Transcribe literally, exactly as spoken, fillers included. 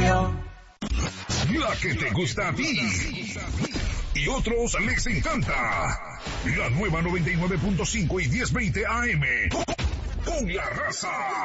Radio. La que te gusta a ti y otros les encanta. La nueva noventa y nueve punto cinco y diez veinte A M. Con la raza.